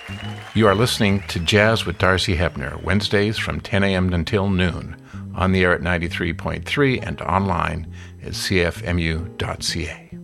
You are listening to Jazz with Darcy Hebner, Wednesdays from 10 a.m. until noon, on the air at 93.3 and online at cfmu.ca.